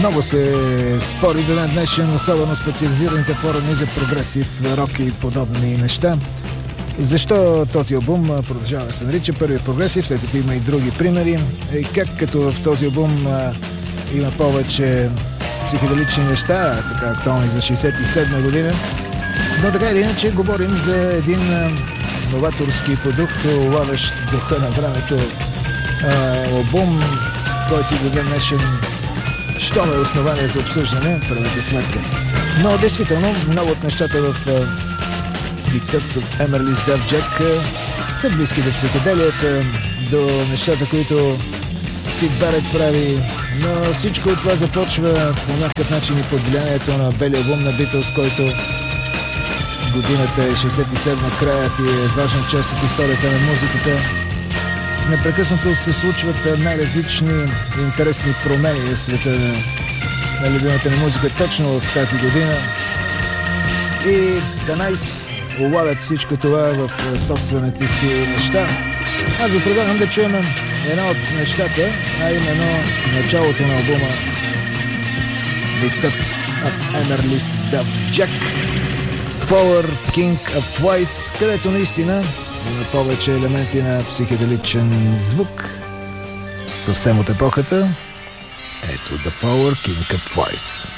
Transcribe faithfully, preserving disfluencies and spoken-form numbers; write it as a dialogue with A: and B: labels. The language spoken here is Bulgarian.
A: Много се спори до ден днешен, особено специализираните форуми за прогресив рок и подобни неща. Защо този албум продължава да се нарича Първият прогресив, след като има и други примери? И как като в този албум а, има повече психеделични неща, така актуални за шейсет и седма година. Но така или иначе говорим за един а, новаторски подух, улавящ духа на времето а, албум, който до ден днешен щом е основание за обсъждане, правете сметка. Но действително много от нещата в Dictates of Emerlis Deaf Jack са близки до психоделията, до нещата, които Сид Барет прави, но всичко от това започва по някакъв начин и под влиянието на белия албум на Beatles, който годината е шейсет и седма, краят и е важна част от историята на музиката. Непрекъснато се случват най-различни интересни промени в света на, на любимата ни музика точно в тази година. И The Nice улавят всичко това в собствените си неща. Аз ви предлагам да чуем едно от нещата, а именно началото на албума Dictates of Emerlis Deaf Jack, Flower King of Voice, където наистина има повече елементи на психоделичен звук, съвсем от епохата. Ето The Flower King of Voice.